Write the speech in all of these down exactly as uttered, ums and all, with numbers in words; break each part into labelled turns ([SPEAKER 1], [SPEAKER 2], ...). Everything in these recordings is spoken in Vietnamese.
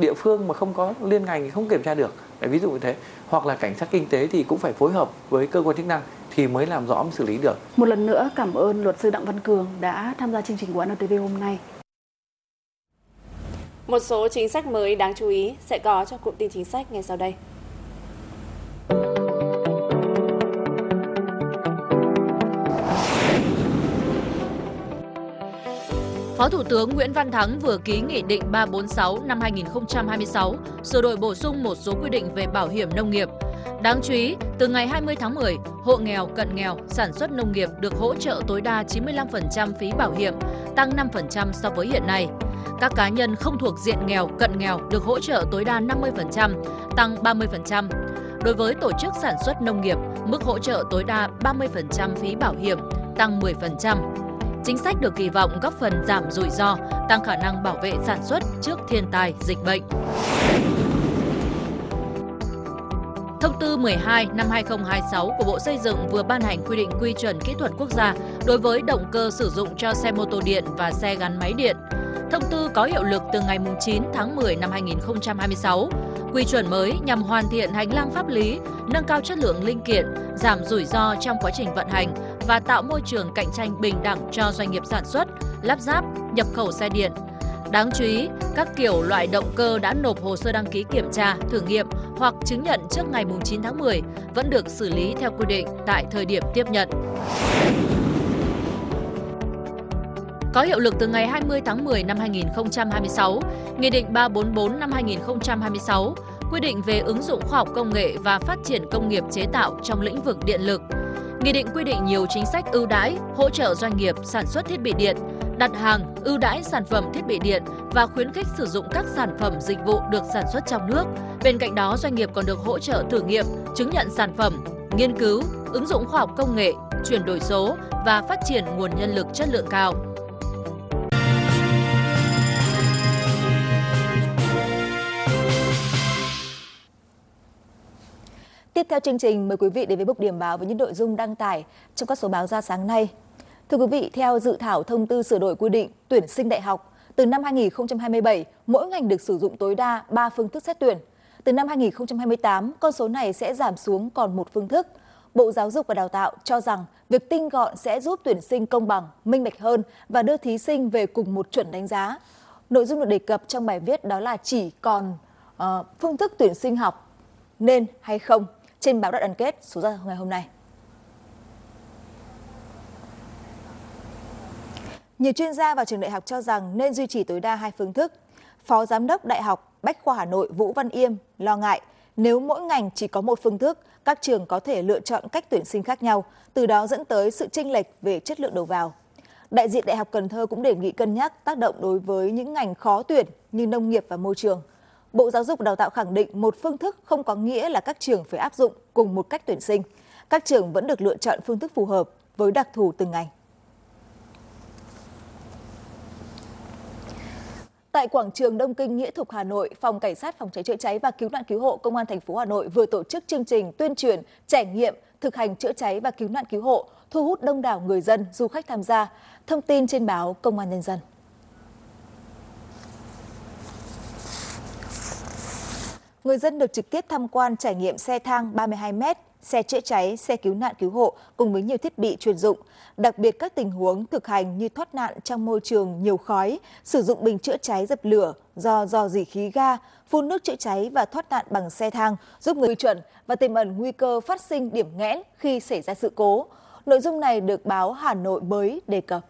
[SPEAKER 1] địa phương mà không có liên ngành thì không kiểm tra được. Đấy, ví dụ như thế. Hoặc là cảnh sát kinh tế thì cũng phải phối hợp với cơ quan chức năng thì mới làm rõ mới xử lý được.
[SPEAKER 2] Một lần nữa cảm ơn luật sư Đặng Văn Cường đã tham gia chương trình của en tê vê hôm nay.
[SPEAKER 3] Một số chính sách mới đáng chú ý sẽ có trong cụm tin chính sách ngay sau đây.
[SPEAKER 4] Phó Thủ tướng Nguyễn Văn Thắng vừa ký Nghị định ba trăm bốn mươi sáu năm hai nghìn không trăm hai mươi sáu sửa đổi bổ sung một số quy định về bảo hiểm nông nghiệp. Đáng chú ý, từ ngày hai mươi tháng mười, hộ nghèo, cận nghèo, sản xuất nông nghiệp được hỗ trợ tối đa chín mươi lăm phần trăm phí bảo hiểm, tăng năm phần trăm so với hiện nay. Các cá nhân không thuộc diện nghèo, cận nghèo được hỗ trợ tối đa năm mươi phần trăm, tăng ba mươi phần trăm. Đối với tổ chức sản xuất nông nghiệp, mức hỗ trợ tối đa ba mươi phần trăm phí bảo hiểm, tăng mười phần trăm. Chính sách được kỳ vọng góp phần giảm rủi ro, tăng khả năng bảo vệ sản xuất trước thiên tai, dịch bệnh. Thông tư mười hai năm hai nghìn không trăm hai mươi sáu của Bộ Xây dựng vừa ban hành quy định quy chuẩn kỹ thuật quốc gia đối với động cơ sử dụng cho xe mô tô điện và xe gắn máy điện. Thông tư có hiệu lực từ ngày chín tháng mười năm hai nghìn không trăm hai mươi sáu. Quy chuẩn mới nhằm hoàn thiện hành lang pháp lý, nâng cao chất lượng linh kiện, giảm rủi ro trong quá trình vận hành và tạo môi trường cạnh tranh bình đẳng cho doanh nghiệp sản xuất, lắp ráp, nhập khẩu xe điện. Đáng chú ý, các kiểu loại động cơ đã nộp hồ sơ đăng ký kiểm tra, thử nghiệm hoặc chứng nhận trước ngày chín tháng mười vẫn được xử lý theo quy định tại thời điểm tiếp nhận. Có hiệu lực từ ngày hai mươi tháng mười năm hai nghìn không trăm hai mươi sáu, Nghị định ba trăm bốn mươi bốn năm hai nghìn không trăm hai mươi sáu quy định về ứng dụng khoa học công nghệ và phát triển công nghiệp chế tạo trong lĩnh vực điện lực. Nghị định quy định nhiều chính sách ưu đãi, hỗ trợ doanh nghiệp sản xuất thiết bị điện, đặt hàng, ưu đãi sản phẩm thiết bị điện và khuyến khích sử dụng các sản phẩm dịch vụ được sản xuất trong nước. Bên cạnh đó, doanh nghiệp còn được hỗ trợ thử nghiệm, chứng nhận sản phẩm, nghiên cứu, ứng dụng khoa học công nghệ, chuyển đổi số và phát triển nguồn nhân lực chất lượng cao.
[SPEAKER 5] Tiếp theo chương trình, mời quý vị đến với mục điểm báo với những nội dung đăng tải trong các số báo ra sáng nay. Thưa quý vị, theo dự thảo thông tư sửa đổi quy định tuyển sinh đại học, từ năm hai nghìn không trăm hai mươi bảy, mỗi ngành được sử dụng tối đa ba phương thức xét tuyển. Từ năm hai nghìn không trăm hai mươi tám, con số này sẽ giảm xuống còn một phương thức. Bộ Giáo dục và Đào tạo cho rằng việc tinh gọn sẽ giúp tuyển sinh công bằng, minh bạch hơn và đưa thí sinh về cùng một chuẩn đánh giá. Nội dung được đề cập trong bài viết đó là chỉ còn uh, phương thức tuyển sinh học nên hay không trên báo Đại đoàn kết số ra ngày hôm nay. Nhiều chuyên gia và trường đại học cho rằng nên duy trì tối đa hai phương thức. Phó Giám đốc Đại học Bách khoa Hà Nội Vũ Văn Yêm lo ngại nếu mỗi ngành chỉ có một phương thức, các trường có thể lựa chọn cách tuyển sinh khác nhau, từ đó dẫn tới sự chênh lệch về chất lượng đầu vào. Đại diện Đại học Cần Thơ cũng đề nghị cân nhắc tác động đối với những ngành khó tuyển như nông nghiệp và môi trường. Bộ Giáo dục và Đào tạo khẳng định một phương thức không có nghĩa là các trường phải áp dụng cùng một cách tuyển sinh. Các trường vẫn được lựa chọn phương thức phù hợp với đặc thù từng ngành. Tại quảng trường Đông Kinh Nghĩa Thục Hà Nội, Phòng Cảnh sát Phòng cháy chữa cháy và Cứu nạn Cứu hộ Công an thành phố Hà Nội vừa tổ chức chương trình tuyên truyền, trải nghiệm, thực hành chữa cháy và cứu nạn cứu hộ, thu hút đông đảo người dân, du khách tham gia. Thông tin trên báo Công an Nhân dân. Người dân được trực tiếp tham quan trải nghiệm xe thang ba mươi hai mét, xe chữa cháy, xe cứu nạn cứu hộ cùng với nhiều thiết bị chuyên dụng. Đặc biệt các tình huống thực hành như thoát nạn trong môi trường nhiều khói, sử dụng bình chữa cháy dập lửa do rò rỉ khí ga, phun nước chữa cháy và thoát nạn bằng xe thang giúp người chuẩn và tiềm ẩn nguy cơ phát sinh điểm nghẽn khi xảy ra sự cố. Nội dung này được báo Hà Nội mới đề cập.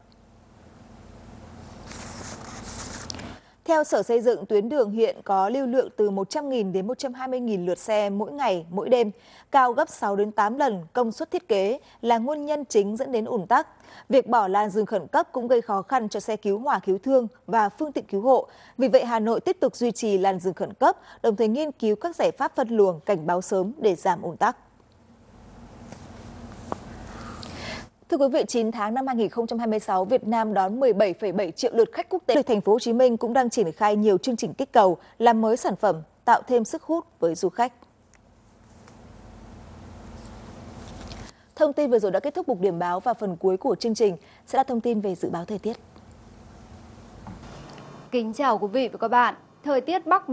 [SPEAKER 5] Theo Sở Xây dựng, tuyến đường hiện có lưu lượng từ một trăm nghìn đến một trăm hai mươi nghìn lượt xe mỗi ngày, mỗi đêm, cao gấp sáu đến tám lần công suất thiết kế là nguyên nhân chính dẫn đến ùn tắc. Việc bỏ làn dừng khẩn cấp cũng gây khó khăn cho xe cứu hỏa cứu thương và phương tiện cứu hộ. Vì vậy, Hà Nội tiếp tục duy trì làn dừng khẩn cấp, đồng thời nghiên cứu các giải pháp phân luồng, cảnh báo sớm để giảm ùn tắc. Thưa quý vị, chín tháng năm hai nghìn không trăm hai mươi sáu, Việt Nam đón mười bảy phẩy bảy triệu lượt khách quốc tế. Thành phố Hồ Chí Minh cũng đang triển khai nhiều chương trình kích cầu, làm mới sản phẩm, tạo thêm sức hút với du khách. Thông tin vừa rồi đã kết thúc mục điểm báo và phần cuối của chương trình sẽ là thông tin về dự báo thời tiết.
[SPEAKER 6] Kính chào quý vị và các bạn. Thời tiết Bắc